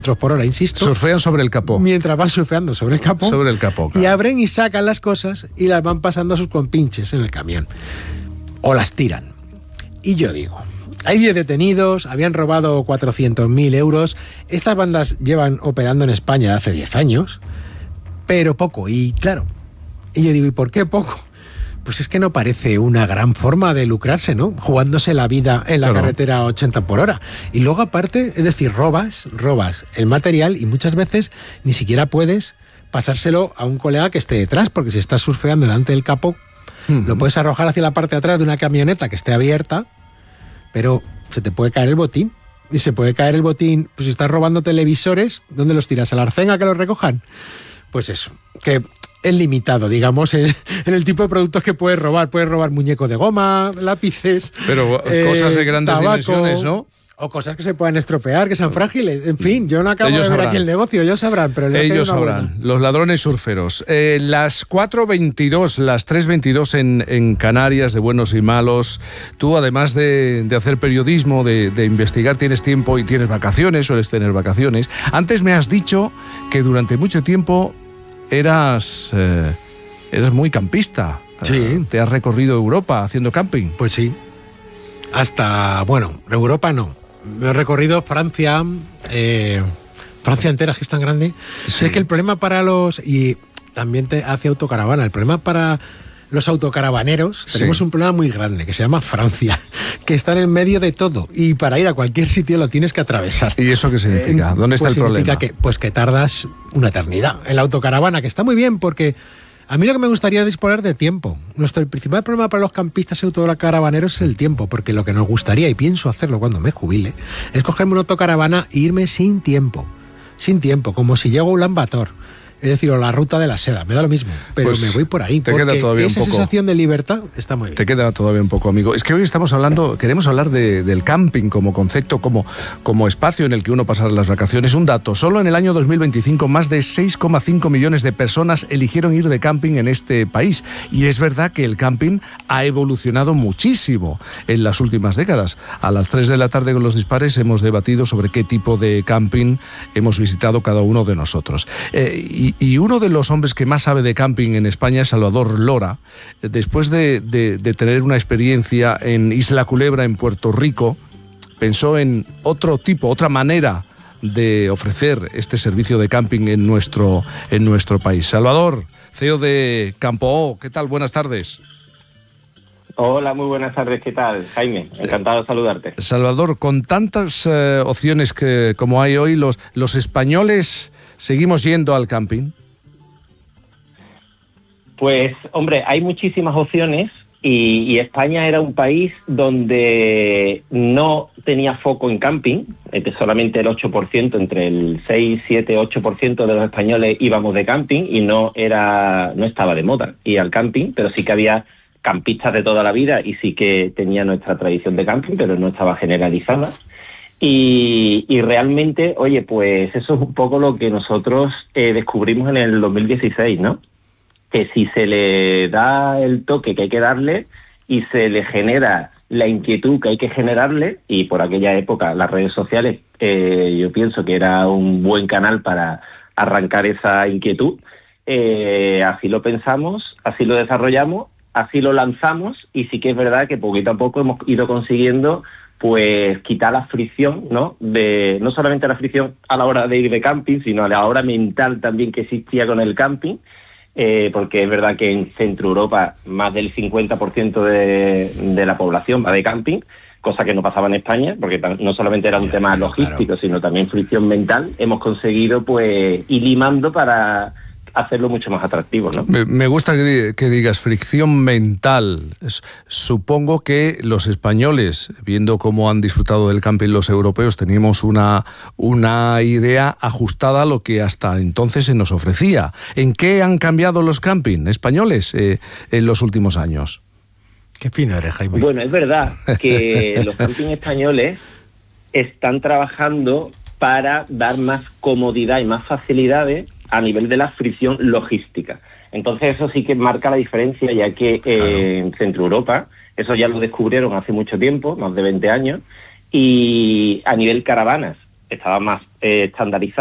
por hora, insisto. Surfean sobre el capó. Mientras van surfeando sobre el capó. Sobre el capó, claro. Y abren y sacan las cosas y las van pasando a sus compinches en el camión. O las tiran. Y yo digo, hay 10 detenidos, habían robado 400.000 euros. Estas bandas llevan operando en España hace 10 años, pero poco. Y claro, y yo digo, ¿y por qué poco? Pues es que no parece una gran forma de lucrarse, ¿no? Jugándose la vida en la carretera a 80 por hora. Y luego aparte, es decir, robas el material y muchas veces ni siquiera puedes pasárselo a un colega que esté detrás, porque si estás surfeando delante del capó, lo puedes arrojar hacia la parte de atrás de una camioneta que esté abierta, pero se te puede caer el botín. Y se puede caer el botín, pues si estás robando televisores, ¿dónde los tiras? ¿A la Arcén a que los recojan? Pues eso, que es limitado, digamos, en el tipo de productos que puedes robar. Puedes robar muñecos de goma, lápices... Pero cosas de grandes tabaco, dimensiones, ¿no? O cosas que se puedan estropear, que sean frágiles. En fin, yo no acabo de ver aquí el negocio. Ellos sabrán, pero... Ellos sabrán, los ladrones surferos. Las 4:22, las 3:22 en Canarias, de buenos y malos. Tú, además de hacer periodismo, de investigar, tienes tiempo y tienes vacaciones, sueles tener vacaciones. Antes me has dicho que durante mucho tiempo eras muy campista. Sí. ¿Te has recorrido Europa haciendo camping? Pues sí. Hasta, bueno, Europa no. Me he recorrido Francia, Francia entera, que es tan grande. Sí. Sé que el problema para y también te hace autocaravana, el problema para los autocaravaneros, tenemos un problema muy grande, que se llama Francia, que está en el medio de todo, y para ir a cualquier sitio lo tienes que atravesar. ¿Y eso qué significa? ¿Dónde está el problema? Significa que tardas una eternidad en la autocaravana, que está muy bien, porque a mí lo que me gustaría es disponer de tiempo. El principal problema para los campistas y autocaravaneros es el tiempo, porque lo que nos gustaría, y pienso hacerlo cuando me jubile, es cogerme una autocaravana e irme sin tiempo, como si llego a Ulan Bator. Es decir, o la ruta de la seda, me da lo mismo, pero pues me voy por ahí, porque esa sensación de libertad está muy bien. Te queda todavía un poco, amigo. Es que hoy queremos hablar del camping como concepto, como espacio en el que uno pasa las vacaciones. Un dato, solo en el año 2025 más de 6,5 millones de personas eligieron ir de camping en este país. Y es verdad que el camping ha evolucionado muchísimo en las últimas décadas. A las 3 de la tarde con los dispares hemos debatido sobre qué tipo de camping hemos visitado cada uno de nosotros. Y uno de los hombres que más sabe de camping en España es Salvador Lora. Después de tener una experiencia en Isla Culebra, en Puerto Rico, pensó en otra manera de ofrecer este servicio de camping en nuestro país. Salvador, CEO de Campo O, ¿qué tal? Buenas tardes. Hola, muy buenas tardes, ¿qué tal, Jaime? Encantado de saludarte. Salvador, con tantas opciones como hay hoy, los españoles seguimos yendo al camping. Pues, hombre, hay muchísimas opciones y España era un país donde no tenía foco en camping, solamente el 8%, entre el 6, 7, 8% de los españoles íbamos de camping y no estaba de moda ir al camping, pero sí que había campistas de toda la vida y sí que tenía nuestra tradición de camping, pero no estaba generalizada. Y realmente, oye, pues eso es un poco lo que nosotros descubrimos en el 2016, ¿no? Que si se le da el toque que hay que darle y se le genera la inquietud que hay que generarle, y por aquella época las redes sociales yo pienso que era un buen canal para arrancar esa inquietud, así lo pensamos, así lo desarrollamos, así lo lanzamos, y sí que es verdad que poquito a poco hemos ido consiguiendo pues quitar la fricción, ¿no? No solamente la fricción a la hora de ir de camping, sino a la hora mental también que existía con el camping, porque es verdad que en Centro Europa más del 50% de la población va de camping, cosa que no pasaba en España, porque no solamente era un tema logístico, sino también fricción mental. Hemos conseguido pues ir limando para hacerlo mucho más atractivo, ¿no? Me gusta que digas fricción mental. Supongo que los españoles, viendo cómo han disfrutado del camping los europeos, teníamos una idea ajustada a lo que hasta entonces se nos ofrecía. ¿En qué han cambiado los camping españoles en los últimos años? Qué fino eres, Jaime. Bueno, es verdad que los camping españoles están trabajando para dar más comodidad y más facilidades a nivel de la fricción logística. Entonces eso sí que marca la diferencia, ya que en Centro Europa, eso ya lo descubrieron hace mucho tiempo, más de 20 años, y a nivel caravanas, estaba más estandarizado